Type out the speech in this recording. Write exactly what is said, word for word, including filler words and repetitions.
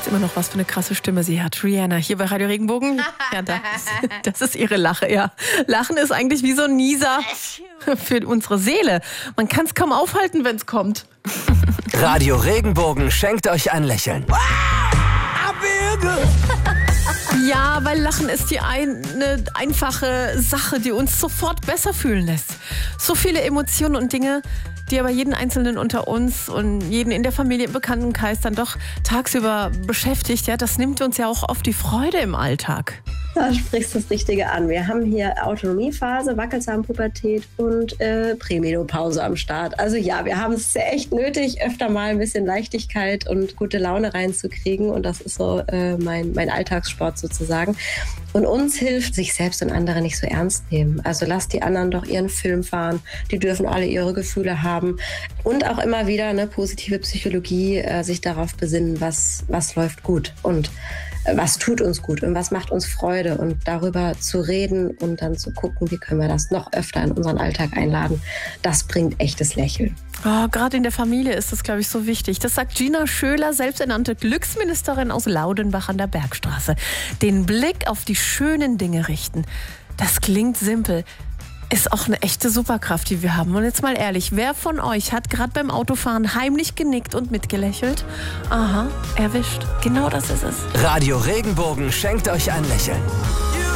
sagt immer noch, was für eine krasse Stimme sie hat. Rihanna, hier bei Radio Regenbogen. Ja, das, das ist ihre Lache, ja. Lachen ist eigentlich wie so ein Nieser für unsere Seele. Man kann es kaum aufhalten, wenn es kommt. Radio Regenbogen schenkt euch ein Lächeln. Ja, weil Lachen ist die eine einfache Sache, die uns sofort besser fühlen lässt. So viele Emotionen und Dinge, die aber jeden Einzelnen unter uns und jeden in der Familie, im Bekanntenkreis dann doch tagsüber beschäftigt. Ja, das nimmt uns ja auch oft die Freude im Alltag. Da sprichst du das Richtige an. Wir haben hier Autonomiephase, Wackelzahnpubertät und äh, Prämenopause am Start. Also ja, wir haben es echt nötig, öfter mal ein bisschen Leichtigkeit und gute Laune reinzukriegen. Und das ist so äh, mein, mein Alltagssport sozusagen. Und uns hilft, sich selbst und andere nicht so ernst nehmen. Also lasst die anderen doch ihren Film fahren. Die dürfen alle ihre Gefühle haben. Und auch immer wieder eine positive Psychologie, äh, sich darauf besinnen, was, was läuft gut und was tut uns gut und was macht uns Freude, und darüber zu reden und dann zu gucken, wie können wir das noch öfter in unseren Alltag einladen. Das bringt echtes Lächeln. Oh, gerade in der Familie ist das, glaube ich, so wichtig. Das sagt Gina Schöler, selbsternannte Glücksministerin aus Laudenbach an der Bergstraße. Den Blick auf die schönen Dinge richten. Das klingt simpel. Ist auch eine echte Superkraft, die wir haben. Und jetzt mal ehrlich, wer von euch hat gerade beim Autofahren heimlich genickt und mitgelächelt? Aha, erwischt. Genau das ist es. Radio Regenbogen schenkt euch ein Lächeln.